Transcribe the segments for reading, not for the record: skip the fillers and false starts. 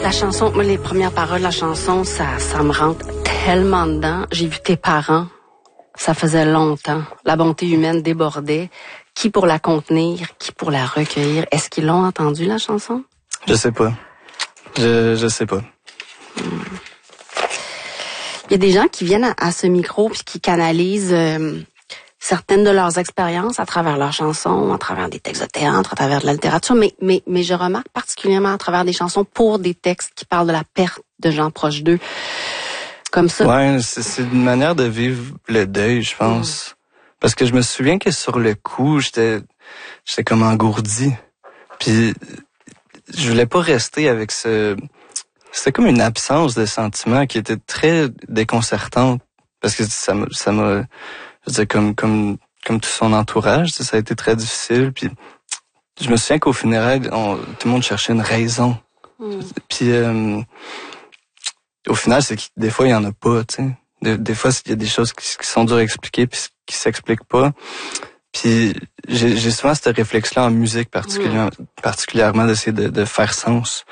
La chanson, moi, les premières paroles de la chanson, ça me rentre tellement dedans. J'ai vu tes parents, ça faisait longtemps. La bonté humaine débordait. Qui pour la contenir, qui pour la recueillir? Est-ce qu'ils l'ont entendu, la chanson? Je sais pas. Je sais pas. Il y a des gens qui viennent à ce micro puis qui canalisent certaines de leurs expériences à travers leurs chansons, à travers des textes de théâtre, à travers de la littérature, mais je remarque particulièrement à travers des chansons pour des textes qui parlent de la perte de gens proches d'eux. Comme ça. Ouais, c'est une manière de vivre le deuil, je pense. Parce que je me souviens que sur le coup, j'étais comme engourdi. Puis je voulais pas rester avec c'était comme une absence de sentiments qui était très déconcertante. Parce que ça m'a, je veux dire, comme tout son entourage, ça a été très difficile. Puis je me souviens qu'au funérailles, tout le monde cherchait une raison. Puis au final, c'est que des fois, il y en a pas, tu sais. Des fois, il y a des choses qui sont dures à expliquer puis qui s'expliquent pas. Puis j'ai souvent cette réflexe-là en musique particulièrement d'essayer de faire sens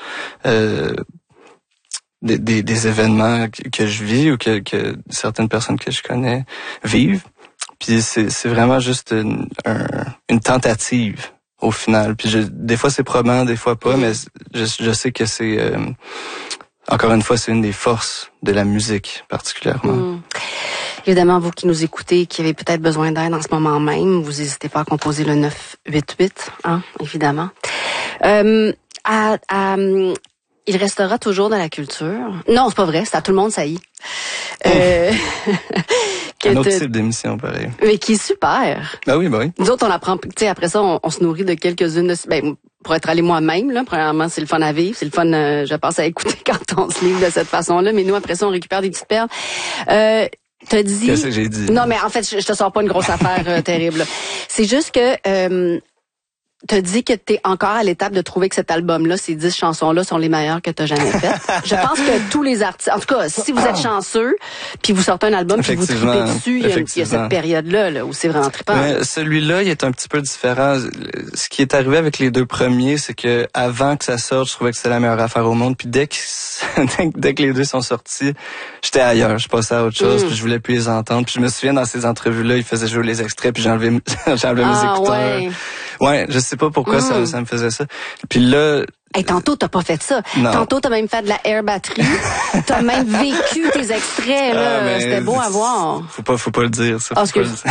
des événements que je vis ou que certaines personnes que je connais vivent. Puis c'est vraiment juste une tentative au final. Puis des fois c'est probant, des fois pas, mais je sais que c'est encore une fois, c'est une des forces de la musique, particulièrement. Évidemment, vous qui nous écoutez, qui avez peut-être besoin d'aide en ce moment même, vous n'hésitez pas à composer le 988, hein, évidemment. Il restera toujours dans la culture. Non, c'est pas vrai, c'est à tout le monde, ça y est. Un autre type d'émission, pareil. Mais qui est super. Ben oui, ben oui. Nous autres, on apprend, tu sais, après ça, on se nourrit de quelques-unes de... pour être allé moi-même, là, premièrement, c'est le fun à vivre, c'est le fun, je pense, à écouter quand on se livre de cette façon-là, mais nous, après ça, on récupère des petites perles. T'as dit... Qu'est-ce que j'ai dit? Non, mais en fait, je te sors pas une grosse affaire terrible. C'est juste que... t'as dit que t'es encore à l'étape de trouver que cet album-là, ces 10 chansons-là sont les meilleures que t'as jamais faites. Je pense que tous les artistes, en tout cas, si vous êtes chanceux, puis vous sortez un album puis vous tripez dessus, il y a cette période-là là, où c'est vraiment trippant. Mais celui-là, il est un petit peu différent. Ce qui est arrivé avec les deux premiers, c'est que avant que ça sorte, je trouvais que c'était la meilleure affaire au monde. Puis dès que les deux sont sortis, j'étais ailleurs. Je passais à autre chose, puis je voulais plus les entendre. Puis je me souviens, dans ces entrevues-là, ils faisaient jouer les extraits, puis j'enlevais mes écouteurs. Ouais, je sais pas pourquoi ça me faisait ça. Puis là... Hey, tantôt, t'as pas fait ça. Non. Tantôt, t'as même fait de la air batterie. T'as même vécu tes extraits, là. C'était beau à voir. Faut pas le dire, ça. Non,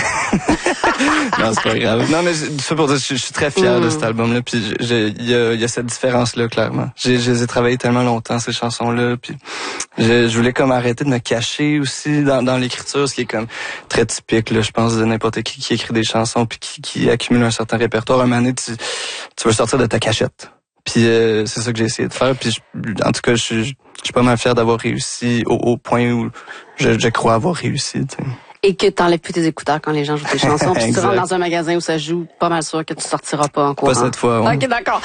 c'est pas grave. Non, mais ça pour dire, je suis très fier de cet album-là. Puis il y a cette différence-là, clairement. Je les ai travaillé tellement longtemps, ces chansons-là. Puis je voulais comme arrêter de me cacher aussi dans l'écriture, ce qui est comme très typique, là, je pense, de n'importe qui écrit des chansons puis qui accumule un certain répertoire. Un moment donné, tu veux sortir de ta cachette. Puis c'est ça que j'ai essayé de faire. Puis en tout cas, je suis pas mal fier d'avoir réussi au point où je crois avoir réussi. T'sais. Et que t'enlèves plus tes écouteurs quand les gens jouent tes chansons. Puis tu rentres dans un magasin où ça joue, pas mal sûr que tu sortiras pas en courant. Pas cette fois. Ouais. Ok, d'accord.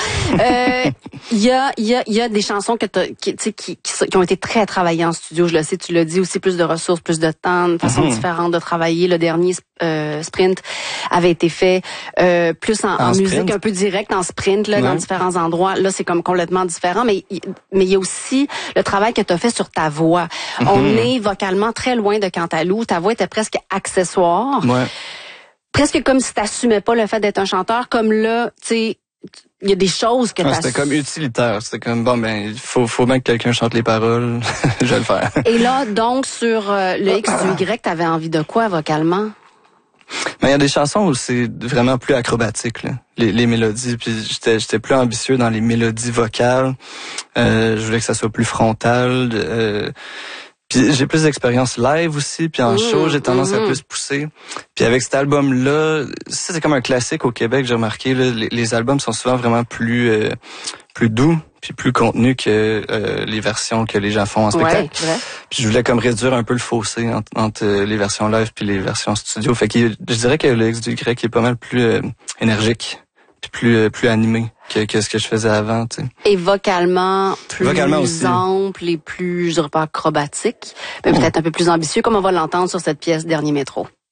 Il y a des chansons qui ont été très travaillées en studio. Je le sais, tu l'as dit aussi, plus de ressources, plus de temps, une façon différente de travailler. Le dernier sprint avait été fait plus en musique un peu direct, en sprint là, dans différents endroits. Là, c'est comme complètement différent. Mais il y a aussi le travail que tu as fait sur ta voix. On est vocalement très loin de Cantalou. Ta voix était presque accessoire. Ouais. Presque comme si t'assumais pas le fait d'être un chanteur. Comme là, tu sais, il y a des choses que c'était comme utilitaire. C'était comme, bon, ben, il faut bien que quelqu'un chante les paroles. Je vais le faire. Et là, donc, sur le X du Y, t'avais envie de quoi vocalement? Mais il y a des chansons où c'est vraiment plus acrobatique, là. Les mélodies, puis j'étais plus ambitieux dans les mélodies vocales. Je voulais que ça soit plus frontal. Puis j'ai plus d'expérience live aussi, puis en show, j'ai tendance à plus pousser. Puis avec cet album-là, ça c'est comme un classique au Québec, j'ai remarqué, là, les albums sont souvent vraiment plus doux, puis plus contenus que les versions que les gens font en spectacle. Ouais. Puis je voulais comme réduire un peu le fossé entre les versions live puis les versions studio. Fait que je dirais que le X du Y est pas mal plus énergique, puis plus animé que ce que je faisais avant, tu sais. Et vocalement plus ample et plus, je dirais pas acrobatique, mais peut-être un peu plus ambitieux, comme on va l'entendre sur cette pièce Dernier Métro.